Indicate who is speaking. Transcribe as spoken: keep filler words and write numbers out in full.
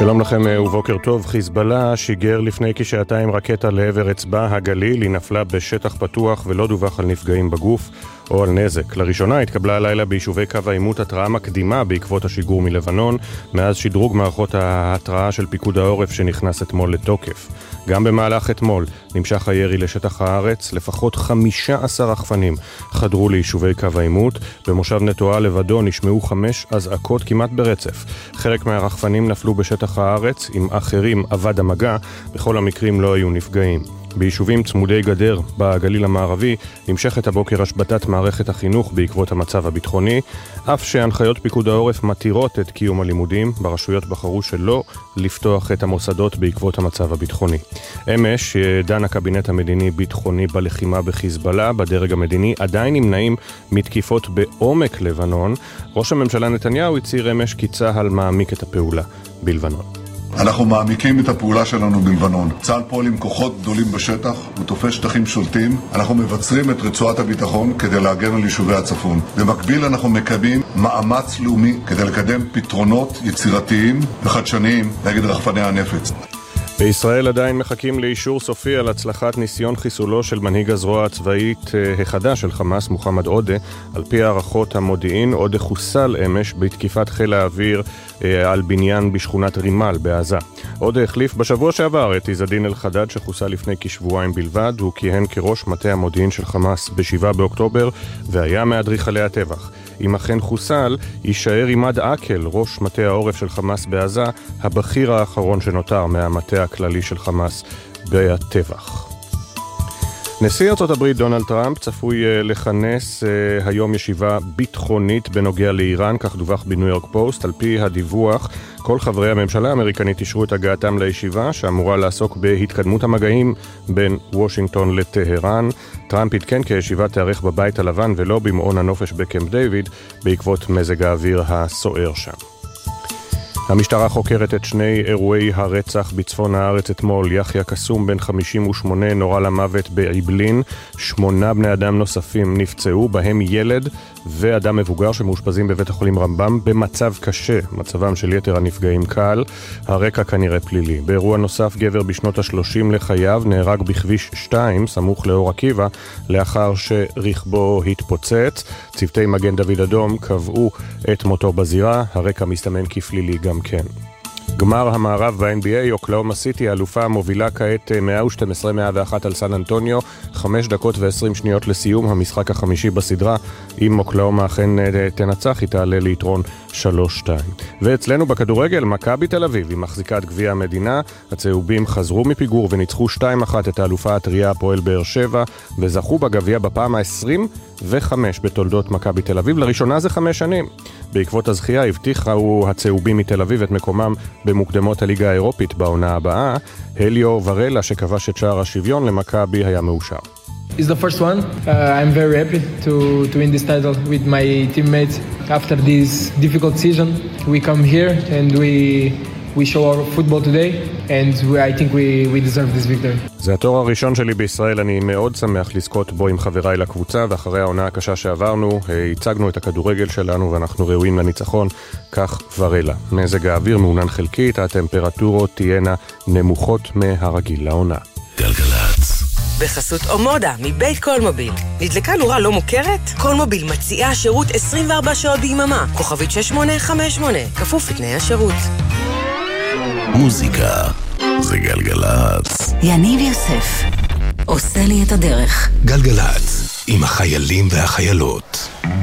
Speaker 1: שלום לכם ובוקר טוב. חיזבאללה שיגר לפני כשעתיים רקטה לעבר אצבע הגליל. היא נפלה בשטח פתוח ולא דווח על נפגעים בגוף או על נזק. לראשונה התקבלה הלילה ביישובי קו העימות התראה מקדימה בעקבות השיגור מלבנון, מאז שדרוג מערכות ההתראה של פיקוד העורף שנכנס אתמול לתוקף. גם במהלך אתמול נמשך הירי לשטח הארץ. לפחות חמישה עשר רחפנים חדרו ליישובי קו העימות. במושב נטועה לבדו נשמעו חמש אזעקות כמעט ברצף. חלק מהרחפנים נפלו בשטח הארץ, עם אחרים אבד המגע. בכל המקרים לא היו נפגעים. ביישובים צמודי גדר בגליל המערבי נמשכת הבוקר השבתת מערכת החינוך בעקבות המצב הביטחוני, אף שהנחיות פיקוד העורף מתירות את קיום הלימודים. ברשויות בחרו שלא לפתוח את המוסדות בעקבות המצב הביטחוני. אמש דן הקבינט המדיני ביטחוני בלחימה בחיזבאללה. בדרג המדיני עדיין נמנעים מתקיפות בעומק לבנון. ראש הממשלה נתניהו הצהיר אמש כי צה"ל מעמיק את הפעולה בלבנון.
Speaker 2: אנחנו מעמיקים את הפעולה שלנו בלבנון. צה"ל פועל עם כוחות גדולים בשטח ותופס שטחים שולטים. אנחנו מבצרים את רצועת הביטחון כדי להגן על יישובי הצפון. במקביל אנחנו מקיימים מאמץ לאומי כדי לקדם פתרונות יצירתיים וחדשניים נגד רחפני הנפץ.
Speaker 1: בישראל עדיין מחכים לאישור סופי על הצלחת ניסיון חיסולו של מנהיג הזרוע הצבאית החדש של חמאס, מוחמד עודה. על פי הערכות המודיעין, עודה חוסל אמש בתקיפת חיל האוויר על בניין בשכונת רימל בעזה. עודה החליף בשבוע שעבר את עז א-דין אל-חדד שחוסל לפני כשבועיים בלבד. הוא כיהן כראש מטה המודיעין של חמאס בשבעה באוקטובר והיה מאדריכלי הטבח. אם אכן חוסל, יישאר עימאד עקל, ראש מטה העורף של חמאס בעזה, הבכיר האחרון שנותר מהמטה הכללי של חמאס בטבח. נשיא ארצות הברית דונלד טראמפ צפוי לכנס היום ישיבה ביטחונית בנוגע לאיראן, כך דווח בניו יורק פוסט. על פי הדיווח, כל חברי הממשלה האמריקנית אישרו את הגעתם לישיבה, שאמורה לעסוק בהתקדמות המגעים בין וושינגטון לטהרן. טראמפ עדכן כי הישיבה תארך בבית הלבן ולא במעון הנופש בקמפ דיוויד, בעקבות מזג האוויר הסוער שם. המשטרה חוקרת את שני אירועי הרצח בצפון הארץ אתמול. יחיה קסום בן חמישים ושמונה נורה למוות בעיבלין. שמונה בני אדם נוספים נפצעו, בהם ילד ואדם מבוגר שמאושפזים בבית החולים רמב"ם במצב קשה. מצבם של יתר הנפגעים קל, הרקע כנראה פלילי. באירוע נוסף, גבר בשנות השלושים לחייו נהרג בכביש שתיים סמוך לאור עקיבא לאחר שרכבו התפוצץ. צוותי מגן דוד אדום קבעו את מותו בזירה. הרקע מסתמן כפלילי גם כן. גמר המערב ב-אן בי איי, אוקלאומה סיטי, האלופה מובילה כעת מאה ושתים עשרה מאה ואחת על סן אנטוניו, חמש דקות ועשרים שניות לסיום המשחק החמישי בסדרה. אם אוקלאומה אכן תנצח, היא תעלה ליתרון שלוש שתיים. ואצלנו בכדורגל, מכבי תל אביב היא מחזיקת גביע המדינה. הצהובים חזרו מפיגור וניצחו שתיים אחת את האלופה הטריה הפועל באר שבע, וזכו בגביע בפעם ה-עשרים וחמש בתולדות מכבי תל אביב, לראשונה זה חמש שנים. בעקבות הזכייה הבטיחו הצהובים מתל אביב את מקומם במוקדמות הליגה האירופית בעונה הבאה. הליו ורלה שכבש את שער השוויון למכבי היה מאושר.
Speaker 3: It's the first one. Uh, I'm very happy to to win this title with my teammates. After this difficult season, we come here and we we show our football today, and we, I think we we deserve this victory.
Speaker 1: זה התואר הראשון שלי בישראל, אני מאוד שמח לזכות בו עם חבריי לקבוצה, ואחרי העונה הקשה שעברנו, הצגנו את הכדורגל שלנו ואנחנו ראויים לניצחון, כך ורלה. מזג האוויר מעונן חלקית, הטמפרטורות תהיינה נמוכות מהרגיל לעונה.
Speaker 4: גלגלצ. בחסות אומודה מבית קולמוביל. נדלקה נורה לא מוכרת? קולמוביל מציעה שירות עשרים וארבע שעות ביממה. כוכבית שש שמונה חמש שמונה. כפוף לתנאי השירות.
Speaker 5: מוזיקה זה גלגלצ.
Speaker 6: יניב יוסף עושה לי את הדרך.
Speaker 5: גלגלצ עם החיילים והחיילות.